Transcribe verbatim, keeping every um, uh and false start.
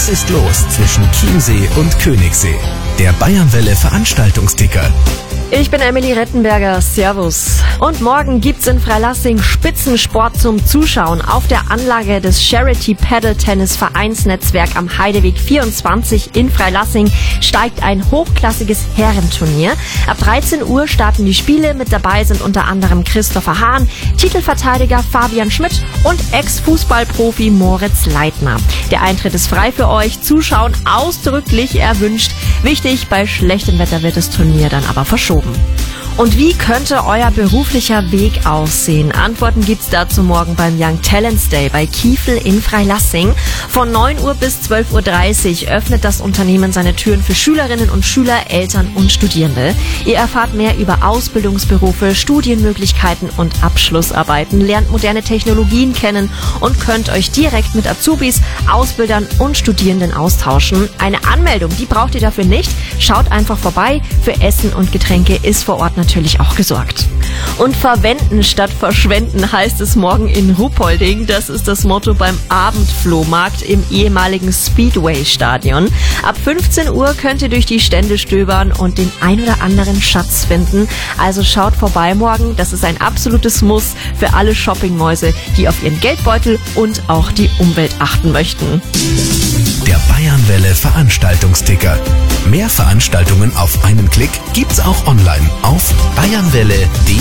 Was ist los zwischen Chiemsee und Königssee? Der Bayernwelle Veranstaltungsticker. Ich bin Emily Rettenberger, servus. Und morgen gibt's in Freilassing Spitzensport zum Zuschauen. Auf der Anlage des Charity Paddle Tennis Vereinsnetzwerk am Heideweg vierundzwanzig in Freilassing steigt ein hochklassiges Herrenturnier. Ab dreizehn Uhr starten die Spiele. Mit dabei sind unter anderem Christopher Hahn, Titelverteidiger Fabian Schmidt und Ex-Fußballprofi Moritz Leitner. Der Eintritt ist frei für euch. Zuschauen ausdrücklich erwünscht. Wichtig, bei schlechtem Wetter wird das Turnier dann aber verschoben. Und wie könnte euer beruflicher Weg aussehen? Antworten gibt's dazu morgen beim Young Talents Day bei Kiefel in Freilassing. Von neun Uhr bis zwölf Uhr dreißig öffnet das Unternehmen seine Türen für Schülerinnen und Schüler, Eltern und Studierende. Ihr erfahrt mehr über Ausbildungsberufe, Studienmöglichkeiten und Abschlussarbeiten, lernt moderne Technologien kennen und könnt euch direkt mit Azubis, Ausbildern und Studierenden austauschen. Eine Anmeldung, die braucht ihr dafür nicht. Schaut einfach vorbei. Für Essen und Getränke ist vor Ort natürlich auch gesorgt. Und verwenden statt verschwenden heißt es morgen in Ruppolding. Das ist das Motto beim Abendflohmarkt im ehemaligen Speedway-Stadion. Ab fünfzehn Uhr könnt ihr durch die Stände stöbern und den ein oder anderen Schatz finden. Also schaut vorbei morgen. Das ist ein absolutes Muss für alle Shoppingmäuse, die auf ihren Geldbeutel und auch die Umwelt achten möchten. Der Bayernwelle Veranstaltungsticker. Mehr Veranstaltungen auf einen Klick gibt's auch online auf bayernwelle punkt de.